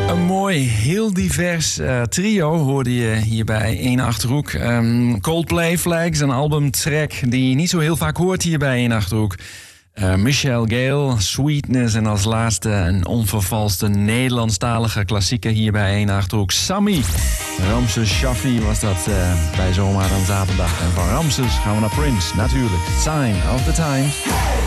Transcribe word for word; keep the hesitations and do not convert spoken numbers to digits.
Een mooi, heel divers uh, trio hoorde je hier bij één Achterhoek. Um, Coldplay Flags, een albumtrack die je niet zo heel vaak hoort hier bij één Achterhoek. Uh, Michelle Gale, Sweetness en als laatste een onvervalste Nederlandstalige klassieker hier bij één Achterhoek. Sammy, Ramses Shaffi was dat uh, bij Zomaar dan Zaterdag. En van Ramses gaan we naar Prince, natuurlijk. Sign of the Times.